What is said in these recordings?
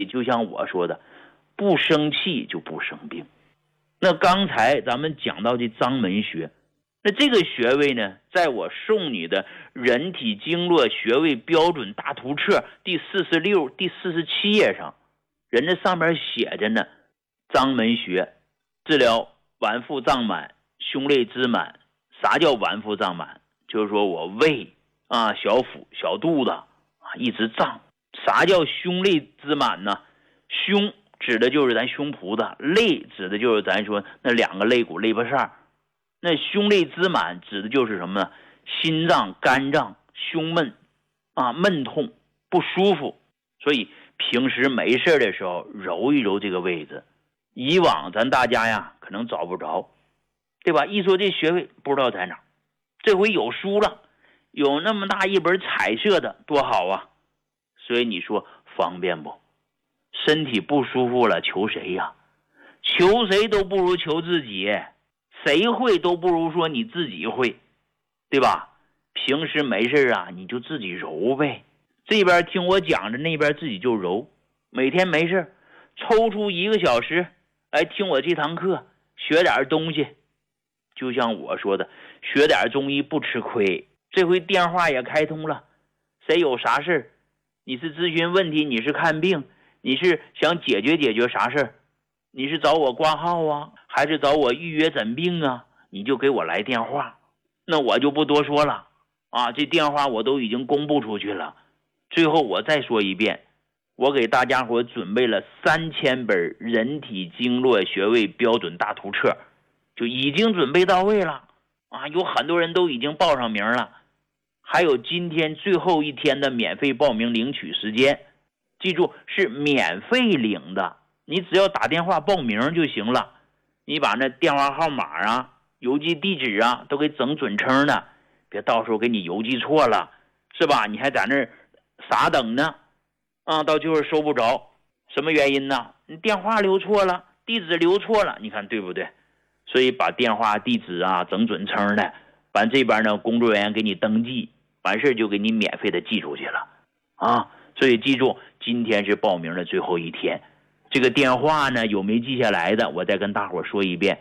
就像我说的，不生气就不生病。那刚才咱们讲到的章门穴，那这个穴位呢，在我送你的人体经络穴位标准大图册第46、第47页上，人家上面写着呢，章门穴治疗脘腹胀满、胸肋支满。啥叫脘腹胀满？就是说我胃啊、小腹、小肚子啊一直胀。啥叫胸肋支满呢？胸指的就是咱胸脯子，肋指的就是咱说那两个肋骨肋巴扇。那胸肋支满指的就是什么呢？心脏、肝脏、胸闷啊，闷痛不舒服。所以平时没事的时候揉一揉这个位置。以往咱大家呀可能找不着，对吧？一说这穴位不知道在哪，这回有书了，有那么大一本彩色的，多好啊！所以你说方便不？身体不舒服了求谁呀？求谁都不如求自己，谁会都不如说你自己会，对吧？平时没事啊你就自己揉呗，这边听我讲着，那边自己就揉。每天没事抽出1个小时来听我这堂课，学点东西。就像我说的，学点中医不吃亏。这回电话也开通了，谁有啥事你是咨询问题，你是看病，你是想解决啥事，你是找我挂号啊，还是找我预约诊病啊，你就给我来电话。那我就不多说了啊，这电话我都已经公布出去了。最后我再说一遍，我给大家伙准备了3000本人体经络穴位标准大图册，就已经准备到位了啊，有很多人都已经报上名了。还有今天最后一天的免费报名领取时间，记住是免费领的，你只要打电话报名就行了。你把那电话号码啊、邮寄地址啊都给整准称的，别到时候给你邮寄错了，是吧？你还在那儿傻等呢啊，到最后收不着。什么原因呢？你电话留错了，地址留错了，你看对不对？所以把电话地址啊整准称的，完这边呢工作人员给你登记，完事就给你免费的寄出去了啊。所以记住，今天是报名的最后一天。这个电话呢有没记下来的，我再跟大伙说一遍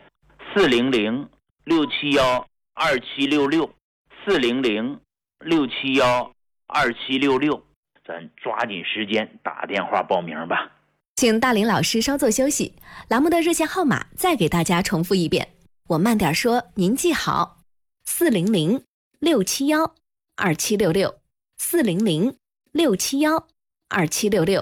：400-671-2766 400-671-2766，咱抓紧时间打电话报名吧。 请大林老师稍作休息，栏目的热线号码再给大家重复一遍，我慢点说，您记好：400-671-2766 400-671-2766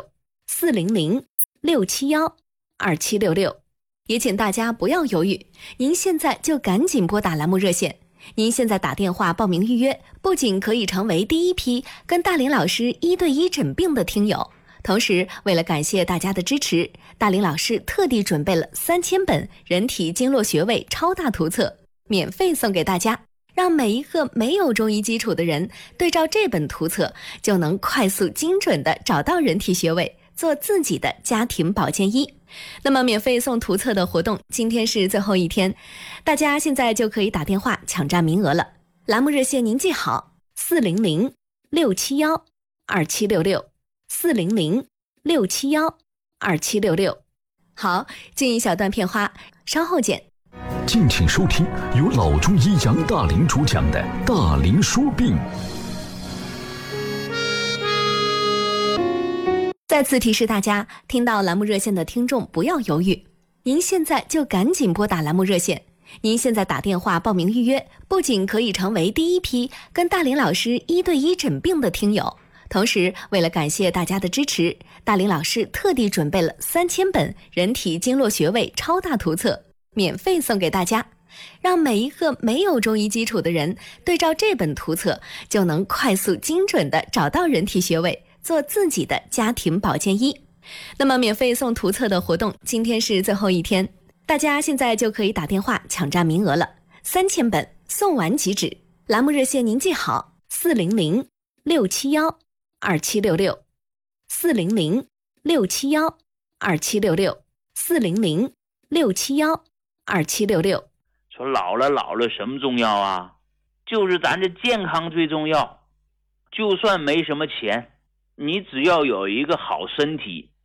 400-671-2766。也请大家不要犹豫，您现在就赶紧拨打栏目热线。您现在打电话报名预约，不仅可以成为第一批跟大林老师1对1诊病的听友，同时为了感谢大家的支持，大林老师特地准备了3000本人体经络穴位超大图册，免费送给大家，让每一个没有中医基础的人对照这本图册，就能快速精准地找到人体穴位，做自己的家庭保健医。那么免费送图册的活动今天是最后一天，大家现在就可以打电话抢占名额了。栏目热线您记好：400-671-2766 400-671-2766。好，进一小段片花，稍后见。 敬请收听由老中医杨大林主讲的《大林说病》。 再次提示大家，听到栏目热线的听众不要犹豫，您现在就赶紧拨打栏目热线。您现在打电话报名预约，不仅可以成为第一批跟大林老师1对1诊病的听友，同时为了感谢大家的支持，大林老师特地准备了3000本人体经络穴位超大图册，免费送给大家，让每一个没有中医基础的人对照这本图册，就能快速精准地找到人体穴位，做自己的家庭保健医。那么免费送图册的活动今天是最后一天，大家现在就可以打电话抢占名额了，3000本送完即止。栏目热线您记好：400-671-2766 400-671-2766 400-671-2766。 说老了什么重要啊？就是咱这健康最重要。就算没什么钱，你只要有一个好身体，